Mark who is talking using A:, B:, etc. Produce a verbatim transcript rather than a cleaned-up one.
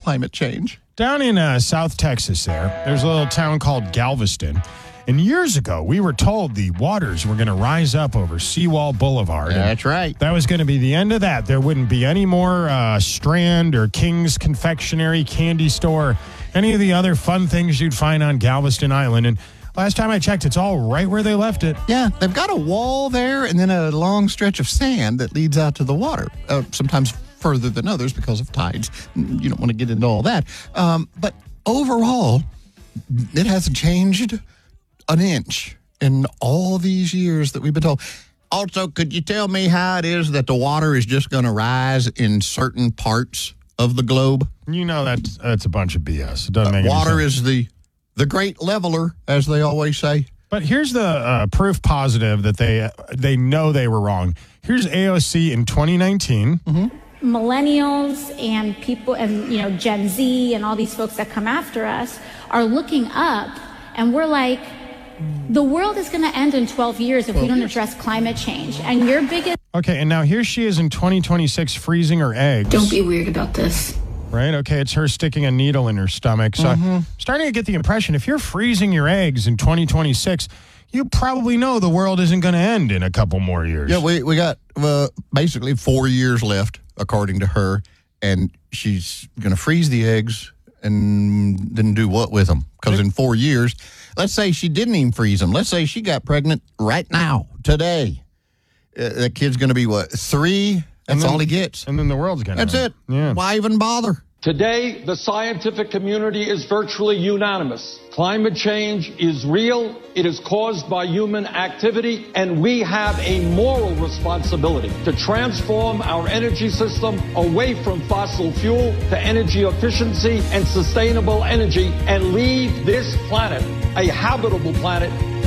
A: climate change.
B: Down in uh, South Texas there, there's a little town called Galveston. And years ago, we were told the waters were going to rise up over Seawall Boulevard.
A: That's right.
B: That was going to be the end of that. There wouldn't be any more uh, Strand or King's Confectionery, Candy Store, any of the other fun things you'd find on Galveston Island. And last time I checked, it's all right where they left it.
A: Yeah, they've got a wall there and then a long stretch of sand that leads out to the water, uh, sometimes further than others because of tides. You don't want to get into all that. Um, but overall, it hasn't changed an inch in all these years that we've been told. Also, could you tell me how it is that the water is just going to rise in certain parts of the globe?
B: You know that's, that's a bunch of B S. It doesn't
A: Uh,
B: make any
A: water
B: sense.
A: is the, the great leveler, as they always say.
B: But here's the uh, proof positive that they uh, they know they were wrong. Here's A O C in twenty nineteen.
C: Mm-hmm. Millennials and people and, you know, Gen Z and all these folks that come after us are looking up, and we're like, the world is going to end in twelve years if we don't address climate change. And your biggest...
B: Okay, and now here she is in twenty twenty-six freezing her eggs.
D: Don't be weird about this.
B: Right? Okay, it's her sticking a needle in her stomach. So
A: Mm-hmm.
B: I'm starting to get the impression if you're freezing your eggs in twenty twenty-six, you probably know the world isn't going to end in a couple more years.
A: Yeah, we, we got uh, basically four years left, according to her, and she's going to freeze the eggs and then do what with them? Because in four years, let's say she didn't even freeze them. Let's say she got pregnant right now, today. Uh, that kid's going to be, what, three? That's
B: then-
A: all he gets.
B: And then the world's going to
A: That's
B: end.
A: it.
B: Yeah.
A: Why even bother?
E: Today, the scientific community is virtually unanimous. Climate change is real, it is caused by human activity, and we have a moral responsibility to transform our energy system away from fossil fuel to energy efficiency and sustainable energy and leave this planet a habitable planet